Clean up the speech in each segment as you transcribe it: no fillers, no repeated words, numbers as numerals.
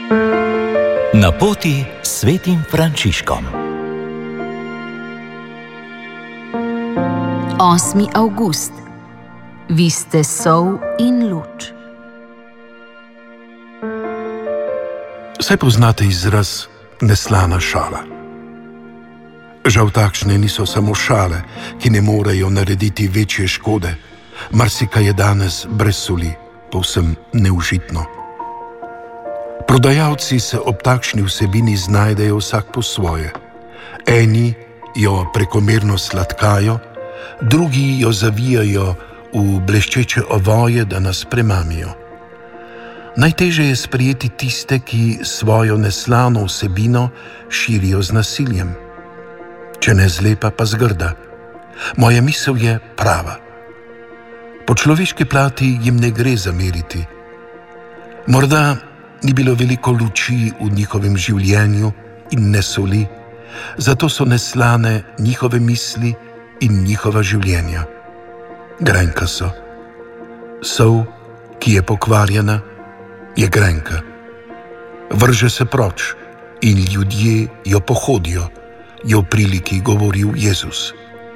Na poti s svetim Frančiškom. 8. avgust. Vi ste sol in luč. Saj poznate izraz neslana šala. Žal takšne niso samo šale, ki ne morejo narediti večje škode. Marsikaj je danes brez soli, povsem neužitno. Prodajalci se ob takšni vsebini znajdejo vsak po svoje. Eni jo prekomerno sladkajo, drugi jo zavijajo v bleščeče ovoje, da nas premamijo. Najtežje je sprejeti tiste, ki svojo neslano vsebino širijo z nasiljem. Če ne zlepa, pa zgrda. Moja misel je prava. Po človeški plati jim ne gre zameriti. Morda ni bilo veliko luči v njihovem življenju in ne soli, zato so neslane njihove misli in njihova življenja. Grenka so. Sol, ki je pokvarjena, je grenka. Vrže se proč in ljudje jo pohodijo, je v priliki govoril Jezus.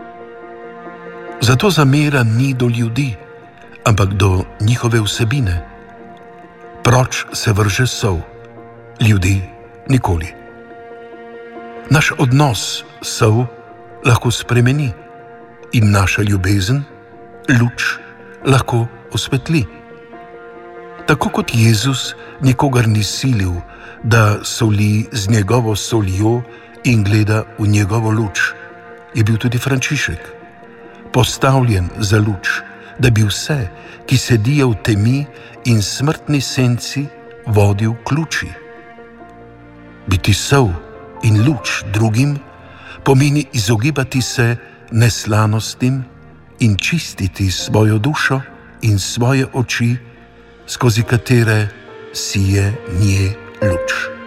Zato zamera ni do ljudi, ampak do njihove vsebine. Proč se vrže sol, ljudi nikoli. Naš odnos sol lahko spremeni in naša ljubezen, luč, lahko osvetli. Tako kot Jezus nikogar ni silil, da soli z njegovo soljo in gleda v njegovo luč, je bil tudi Frančišek, postavljen za luč, da bi vse, ki sedijo v temi in smrtni senci, vodil k luči. Biti sol in luč drugim pomeni izogibati se neslanostim in čistiti svojo dušo in svoje oči, skozi katere sije nje luč.